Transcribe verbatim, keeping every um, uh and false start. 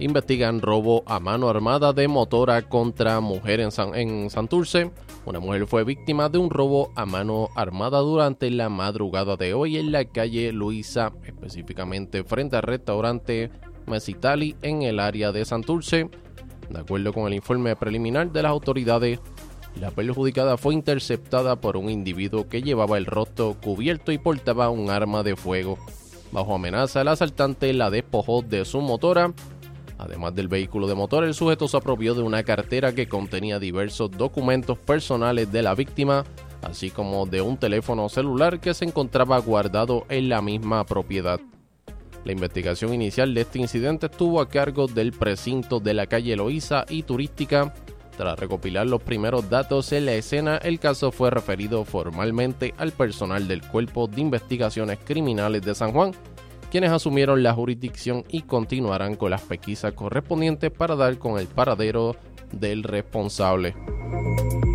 investigan robo a mano armada de motora contra mujer en, San, en Santurce. Una mujer fue víctima de un robo a mano armada durante la madrugada de hoy en la calle Luisa, específicamente frente al restaurante Mesitali en el área de Santurce. De acuerdo con el informe preliminar de las autoridades, la perjudicada fue interceptada por un individuo que llevaba el rostro cubierto y portaba un arma de fuego. Bajo amenaza, el asaltante la despojó de su motora. Además del vehículo de motor, el sujeto se apropió de una cartera que contenía diversos documentos personales de la víctima, así como de un teléfono celular que se encontraba guardado en la misma propiedad. La investigación inicial de este incidente estuvo a cargo del precinto de la calle Loíza y Turística. Tras recopilar los primeros datos en la escena, el caso fue referido formalmente al personal del Cuerpo de Investigaciones Criminales de San Juan, quienes asumieron la jurisdicción y continuarán con las pesquisas correspondientes para dar con el paradero del responsable.